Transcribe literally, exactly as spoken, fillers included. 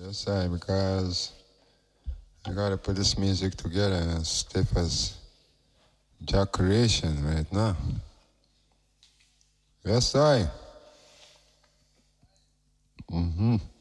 Yes, I, because I gotta put this music together as stiff as Jack creation right now. Yes, I. Mm-hmm.